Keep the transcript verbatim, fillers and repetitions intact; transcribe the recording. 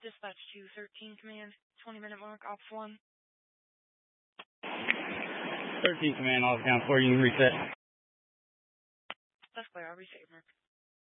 Dispatch to thirteen Command, twenty minute mark, Ops one. thirteen Command, all down four, you can reset. That's clear, I'll reset your mark.